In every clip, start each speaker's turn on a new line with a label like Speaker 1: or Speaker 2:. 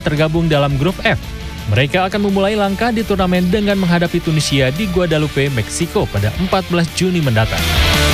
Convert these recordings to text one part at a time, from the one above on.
Speaker 1: tergabung dalam grup F. Mereka akan memulai langkah di turnamen dengan menghadapi Tunisia di Guadalupe, Meksiko pada 14 Juni mendatang.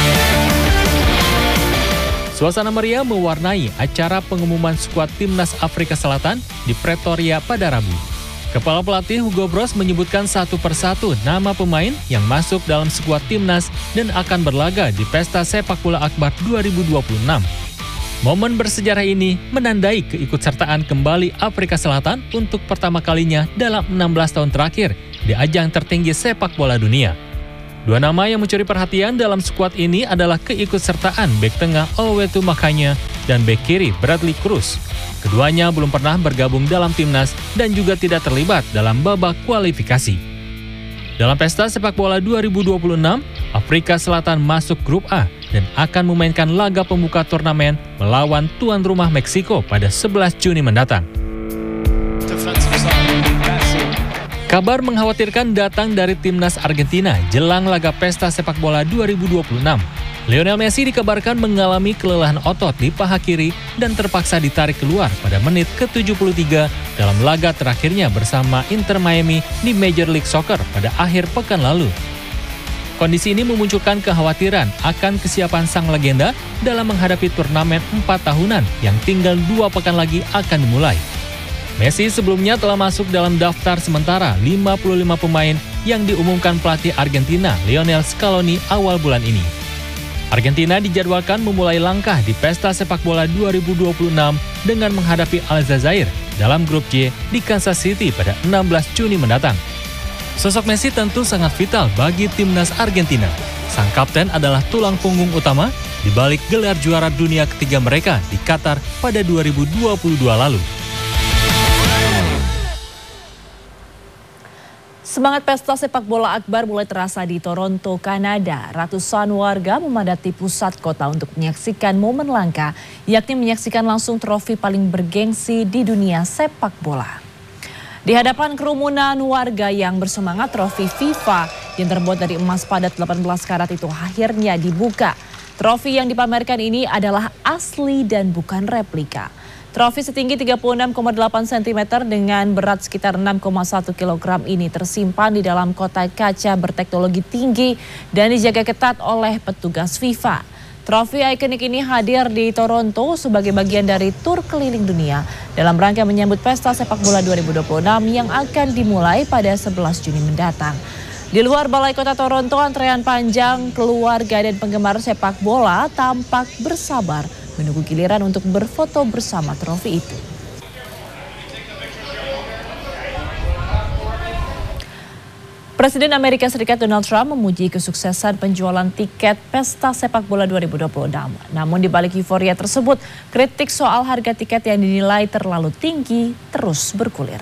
Speaker 1: Suasana meriah mewarnai acara pengumuman skuad Timnas Afrika Selatan di Pretoria pada Rabu. Kepala pelatih Hugo Broos menyebutkan satu persatu nama pemain yang masuk dalam skuad Timnas dan akan berlaga di Pesta Sepak Bola Akbar 2026. Momen bersejarah ini menandai keikutsertaan kembali Afrika Selatan untuk pertama kalinya dalam 16 tahun terakhir di ajang tertinggi sepak bola dunia. Dua nama yang mencuri perhatian dalam skuad ini adalah keikutsertaan bek tengah Oluwetu Makanya dan bek kiri Bradley Cruz. Keduanya belum pernah bergabung dalam timnas dan juga tidak terlibat dalam babak kualifikasi. Dalam Pesta Sepak Bola 2026, Afrika Selatan masuk grup A dan akan memainkan laga pembuka turnamen melawan tuan rumah Meksiko pada 11 Juni mendatang. Kabar mengkhawatirkan datang dari timnas Argentina jelang laga Pesta Sepak Bola 2026. Lionel Messi dikabarkan mengalami kelelahan otot di paha kiri dan terpaksa ditarik keluar pada menit ke-73 dalam laga terakhirnya bersama Inter Miami di Major League Soccer pada akhir pekan lalu. Kondisi ini memunculkan kekhawatiran akan kesiapan sang legenda dalam menghadapi turnamen 4 tahunan yang tinggal 2 pekan lagi akan dimulai. Messi sebelumnya telah masuk dalam daftar sementara 55 pemain yang diumumkan pelatih Argentina Lionel Scaloni awal bulan ini. Argentina dijadwalkan memulai langkah di Pesta Sepak Bola 2026 dengan menghadapi Aljazair dalam grup J di Kansas City pada 16 Juni mendatang. Sosok Messi tentu sangat vital bagi timnas Argentina. Sang kapten adalah tulang punggung utama di balik gelar juara dunia ketiga mereka di Qatar pada 2022 lalu.
Speaker 2: Semangat Pesta Sepak Bola Akbar mulai terasa di Toronto, Kanada. Ratusan warga memadati pusat kota untuk menyaksikan momen langka, yakni menyaksikan langsung trofi paling bergengsi di dunia sepak bola. Di hadapan kerumunan warga yang bersemangat, trofi FIFA yang terbuat dari emas padat 18 karat itu akhirnya dibuka. Trofi yang dipamerkan ini adalah asli dan bukan replika. Trofi setinggi 36,8 cm dengan berat sekitar 6,1 kg ini tersimpan di dalam kotak kaca berteknologi tinggi dan dijaga ketat oleh petugas FIFA. Trofi ikonik ini hadir di Toronto sebagai bagian dari tur keliling dunia dalam rangka menyambut Pesta Sepak Bola 2026 yang akan dimulai pada 11 Juni mendatang. Di luar Balai Kota Toronto, antrean panjang keluarga dan penggemar sepak bola tampak bersabar menunggu giliran untuk berfoto bersama trofi itu. Presiden Amerika Serikat Donald Trump memuji kesuksesan penjualan tiket Pesta Sepak Bola 2026. Namun di balik euforia tersebut, kritik soal harga tiket yang dinilai terlalu tinggi terus bergulir.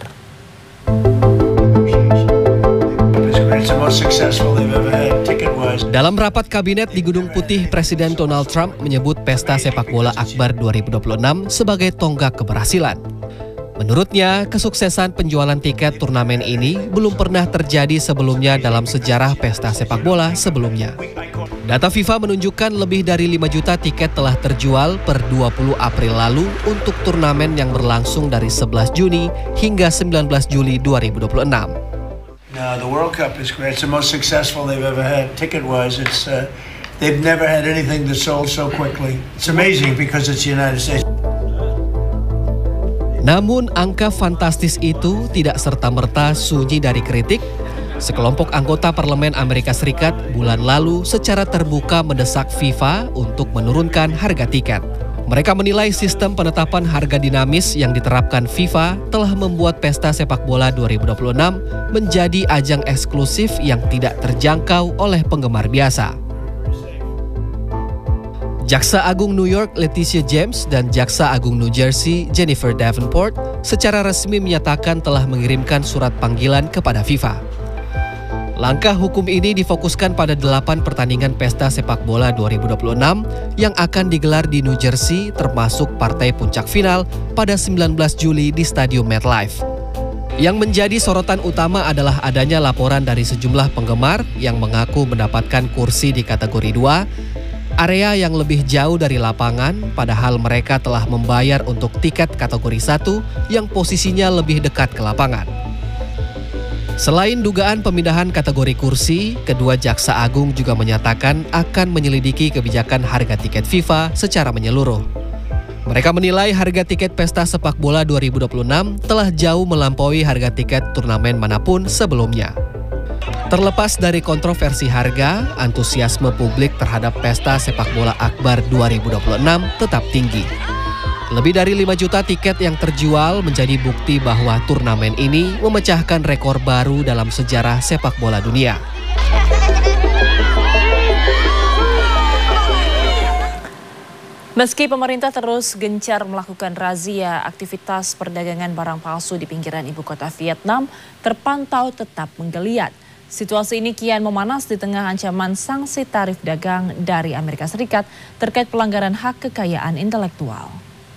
Speaker 3: Dalam rapat kabinet di Gedung Putih, Presiden Donald Trump menyebut Pesta Sepak Bola Akbar 2026 sebagai tonggak keberhasilan. Menurutnya, kesuksesan penjualan tiket turnamen ini belum pernah terjadi sebelumnya dalam sejarah pesta sepak bola sebelumnya. Data FIFA menunjukkan lebih dari 5 juta tiket telah terjual per 20 April lalu untuk turnamen yang berlangsung dari 11 Juni hingga 19 Juli 2026.
Speaker 4: The World Cup is great. It's the most successful they've ever had. Ticket-wise, they've never had anything that sold so quickly. It's amazing because it's the United States.
Speaker 3: Namun angka fantastis itu tidak serta-merta sunyi dari kritik. Sekelompok anggota Parlemen Amerika Serikat bulan lalu secara terbuka mendesak FIFA untuk menurunkan harga tiket. Mereka menilai sistem penetapan harga dinamis yang diterapkan FIFA telah membuat Pesta Sepak Bola 2026 menjadi ajang eksklusif yang tidak terjangkau oleh penggemar biasa. Jaksa Agung New York Letitia James dan Jaksa Agung New Jersey Jennifer Davenport secara resmi menyatakan telah mengirimkan surat panggilan kepada FIFA. Langkah hukum ini difokuskan pada 8 pertandingan Pesta Sepak Bola 2026 yang akan digelar di New Jersey, termasuk partai puncak final pada 19 Juli di Stadium MetLife. Yang menjadi sorotan utama adalah adanya laporan dari sejumlah penggemar yang mengaku mendapatkan kursi di kategori 2 area yang lebih jauh dari lapangan, padahal mereka telah membayar untuk tiket kategori 1 yang posisinya lebih dekat ke lapangan. Selain dugaan pemindahan kategori kursi, kedua jaksa agung juga menyatakan akan menyelidiki kebijakan harga tiket FIFA secara menyeluruh. Mereka menilai harga tiket Pesta Sepak Bola 2026 telah jauh melampaui harga tiket turnamen manapun sebelumnya. Terlepas dari kontroversi harga, antusiasme publik terhadap Pesta Sepak Bola Akbar 2026 tetap tinggi. Lebih dari 5 juta tiket yang terjual menjadi bukti bahwa turnamen ini memecahkan rekor baru dalam sejarah sepak bola dunia.
Speaker 2: Meski pemerintah terus gencar melakukan razia, aktivitas perdagangan barang palsu di pinggiran ibu kota Vietnam terpantau tetap menggeliat. Situasi ini kian memanas di tengah ancaman sanksi tarif dagang dari Amerika Serikat terkait pelanggaran hak kekayaan intelektual.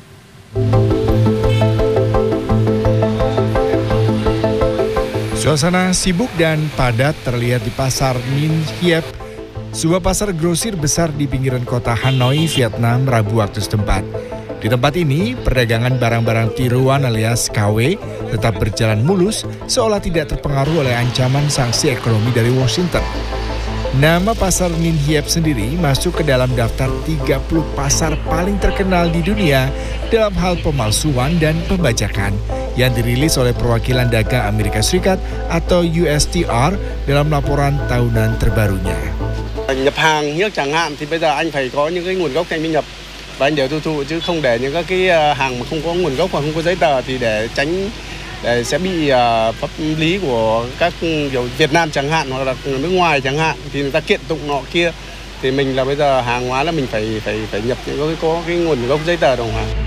Speaker 5: Suasana sibuk dan padat terlihat di pasar Ninh Hiep, sebuah pasar grosir besar di pinggiran kota Hanoi, Vietnam, Rabu waktu setempat. Di tempat ini, perdagangan barang-barang tiruan alias KW tetap berjalan mulus seolah tidak terpengaruh oleh ancaman sanksi ekonomi dari Washington. Nama pasar Ninh Hiep sendiri masuk ke dalam daftar 30 pasar paling terkenal di dunia dalam hal pemalsuan dan pembajakan yang dirilis oleh Perwakilan Dagang Amerika Serikat atau USTR dalam laporan tahunan terbarunya.
Speaker 6: Nhập hàng nước chẳng hạn thì bây giờ anh phải có những cái nguồn gốc anh mới nhập và anh đều tiêu thụ chứ không để những các cái hàng mà không có nguồn gốc hoặc không có giấy tờ thì để tránh sẽ bị pháp lý của các kiểu Việt Nam chẳng hạn hoặc là nước ngoài chẳng hạn thì người ta kiện tụng nọ kia thì mình là bây giờ hàng hóa là mình phải nhập những có cái nguồn gốc giấy tờ đồng hàng.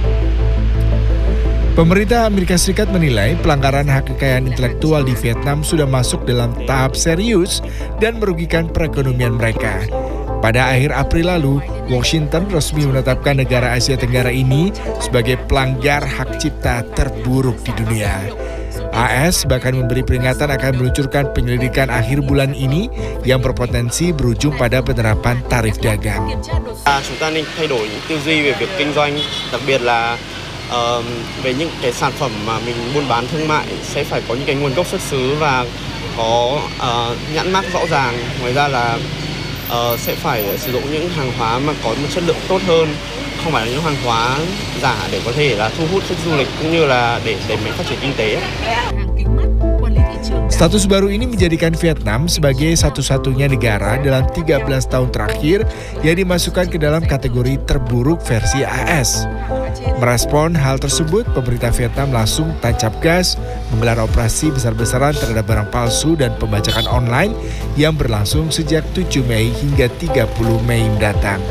Speaker 5: Pemerintah Amerika Serikat menilai pelanggaran hak kekayaan intelektual di Vietnam sudah masuk dalam tahap serius dan merugikan perekonomian mereka. Pada akhir April lalu, Washington resmi menetapkan negara Asia Tenggara ini sebagai pelanggar hak cipta terburuk di dunia. AS bahkan memberi peringatan akan meluncurkan penyelidikan akhir bulan ini yang berpotensi berujung pada penerapan tarif dagang.
Speaker 6: Chúng ta nên thay đổi tư duy về việc kinh doanh, đặc biệt là về những cái sản phẩm mà mình buôn bán thương mại sẽ phải có những cái nguồn gốc xuất xứ và có nhãn mác rõ ràng. Ngoài ra là sẽ phải sử dụng những hàng hóa mà có một chất lượng tốt hơn, không phải là những hàng hóa giả để có thể là thu hút khách du lịch cũng như là để mạnh phát triển kinh tế.
Speaker 5: Status baru ini menjadikan Vietnam sebagai satu-satunya negara dalam 13 tahun terakhir yang dimasukkan ke dalam kategori terburuk versi AS. Merespon hal tersebut, pemerintah Vietnam langsung tancap gas menggelar operasi besar-besaran terhadap barang palsu dan pembajakan online yang berlangsung sejak 7 Mei hingga 30 Mei mendatang.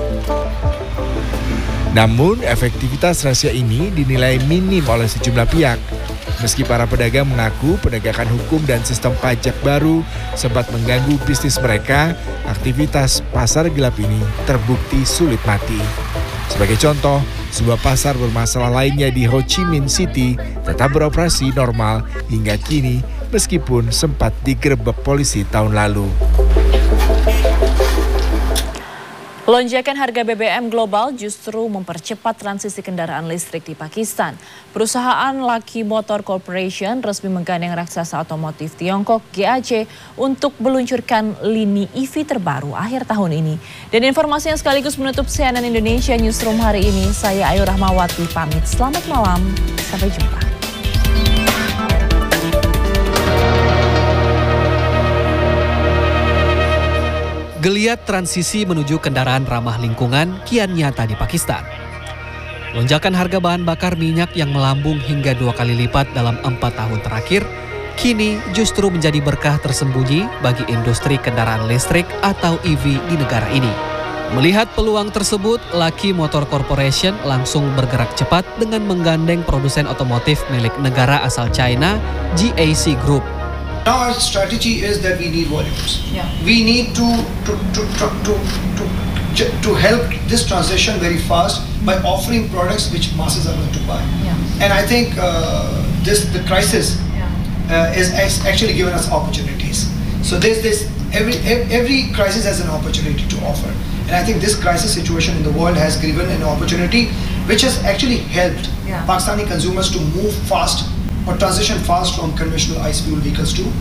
Speaker 5: Namun, efektivitas razia ini dinilai minim oleh sejumlah pihak. Meski para pedagang mengaku penegakan hukum dan sistem pajak baru sempat mengganggu bisnis mereka, aktivitas pasar gelap ini terbukti sulit mati. Sebagai contoh, sebuah pasar bermasalah lainnya di Ho Chi Minh City tetap beroperasi normal hingga kini meskipun sempat digerebek polisi tahun lalu.
Speaker 2: Lonjakan harga BBM global justru mempercepat transisi kendaraan listrik di Pakistan. Perusahaan Lucky Motor Corporation resmi menggandeng raksasa otomotif Tiongkok GAC untuk meluncurkan lini EV terbaru akhir tahun ini. Dan informasi yang sekaligus menutup CNN Indonesia Newsroom hari ini, saya Ayu Rahmawati pamit. Selamat malam, sampai jumpa.
Speaker 3: Geliat transisi menuju kendaraan ramah lingkungan kian nyata di Pakistan. Lonjakan harga bahan bakar minyak yang melambung hingga 2 kali lipat dalam 4 tahun terakhir, kini justru menjadi berkah tersembunyi bagi industri kendaraan listrik atau EV di negara ini. Melihat peluang tersebut, Lucky Motor Corporation langsung bergerak cepat dengan menggandeng produsen otomotif milik negara asal China, GAC Group.
Speaker 7: Now our strategy is that we need volumes. Yeah. We need to help this transition very fast by offering products which masses are going to buy. Yeah. And I think the crisis is actually given us opportunities. So there's every crisis has an opportunity to offer, And I think this crisis situation in the world has given an opportunity which has actually helped Pakistani consumers to move fast or transition fast from conventional ICE fuel vehicles to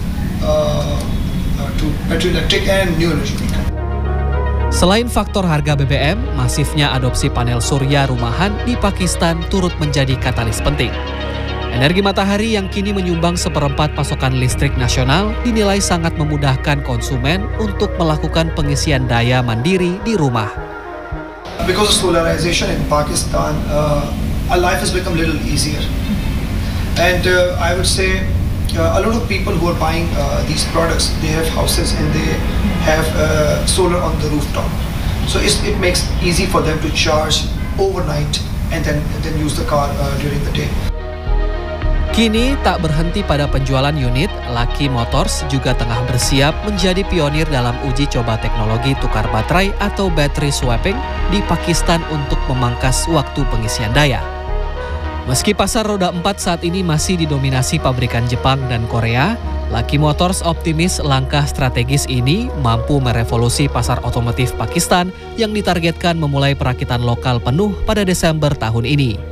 Speaker 7: battery electric and new energy vehicle.
Speaker 3: Selain faktor harga BBM, masifnya adopsi panel surya rumahan di Pakistan turut menjadi katalis penting. Energi matahari yang kini menyumbang 1/4 pasokan listrik nasional dinilai sangat memudahkan konsumen untuk melakukan pengisian daya mandiri di rumah.
Speaker 7: Because of solarization in Pakistan, our life has become a little easier. And I would say a lot of people who are buying these products, they have houses and they have solar on the rooftop. So it makes easy for them to charge overnight and then use the car during the day.
Speaker 3: Kini tak berhenti pada penjualan unit, Lucky Motors juga tengah bersiap menjadi pionir dalam uji coba teknologi tukar baterai atau battery swapping di Pakistan untuk memangkas waktu pengisian daya. Meski pasar roda 4 saat ini masih didominasi pabrikan Jepang dan Korea, Lucky Motors optimis langkah strategis ini mampu merevolusi pasar otomotif Pakistan yang ditargetkan memulai perakitan lokal penuh pada Desember tahun ini.